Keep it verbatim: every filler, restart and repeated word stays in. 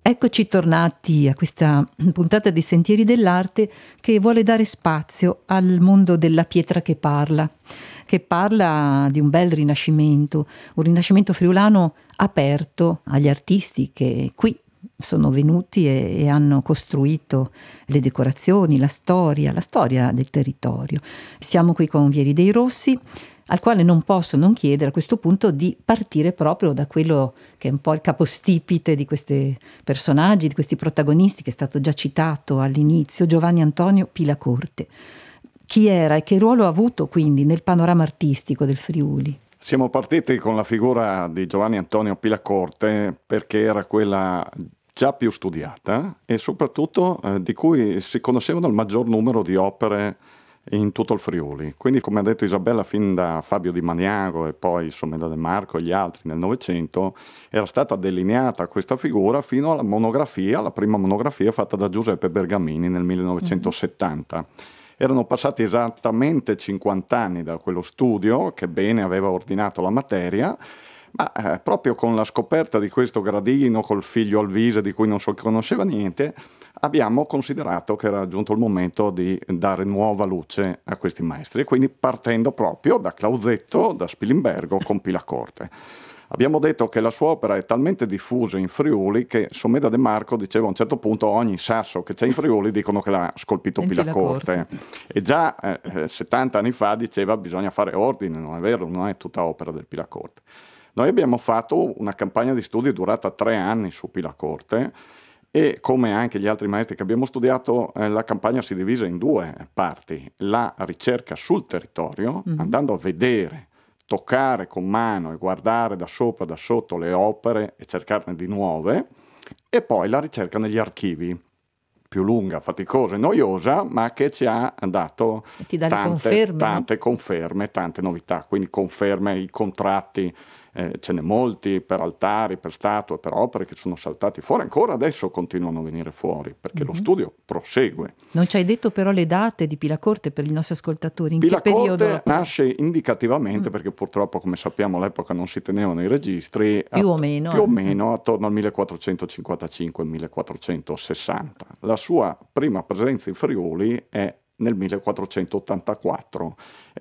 Eccoci tornati a questa puntata di Sentieri dell'Arte che vuole dare spazio al mondo della pietra che parla, che parla di un bel rinascimento, un rinascimento friulano aperto agli artisti che qui sono venuti e, e hanno costruito le decorazioni, la storia, la storia del territorio. Siamo qui con Vieri dei Rossi, al quale non posso non chiedere a questo punto di partire proprio da quello che è un po' il capostipite di questi personaggi, di questi protagonisti, che è stato già citato all'inizio, Giovanni Antonio Pilacorte. Chi era e che ruolo ha avuto quindi nel panorama artistico del Friuli? Siamo partiti con la figura di Giovanni Antonio Pilacorte perché era quella già più studiata e soprattutto eh, di cui si conoscevano il maggior numero di opere in tutto il Friuli. Quindi, come ha detto Isabella, fin da Fabio di Maniago e poi Someda De Marco e gli altri nel Novecento, era stata delineata questa figura fino alla monografia, la prima monografia fatta da Giuseppe Bergamini nel millenovecentosettanta. Mm-hmm. Erano passati esattamente cinquanta anni da quello studio, che bene aveva ordinato la materia, ma eh, proprio con la scoperta di questo gradino col figlio Alvise, di cui non si conosceva niente, abbiamo considerato che era giunto il momento di dare nuova luce a questi maestri, e quindi partendo proprio da Clausetto, da Spilimbergo con Pilacorte. Abbiamo detto che la sua opera è talmente diffusa in Friuli che Someda De Marco diceva a un certo punto ogni sasso che c'è in Friuli dicono che l'ha scolpito Pilacorte. E già eh, settanta anni fa diceva bisogna fare ordine, non è vero, non è tutta opera del Pilacorte. Noi abbiamo fatto una campagna di studi durata tre anni su Pilacorte e, come anche gli altri maestri che abbiamo studiato, eh, la campagna si divise in due parti. La ricerca sul territorio, mm-hmm. andando a vedere, toccare con mano e guardare da sopra, da sotto le opere e cercarne di nuove, e poi la ricerca negli archivi, più lunga, faticosa e noiosa, ma che ci ha dato Ti dà tante, conferme, tante no? conferme, tante novità, quindi conferme, i contratti, eh, ce n'è molti per altari, per statue, per opere che sono saltati fuori, ancora adesso continuano a venire fuori, perché mm-hmm. lo studio prosegue. Non ci hai detto però le date di Pilacorte per i nostri ascoltatori, in Pilacorte che periodo? Nasce indicativamente, mm. perché purtroppo, come sappiamo, all'epoca non si tenevano i registri, più a, o meno, più o meno attorno al millequattrocentocinquantacinque millequattrocentosessanta. La sua prima presenza in Friuli è nel millequattrocentottantaquattro.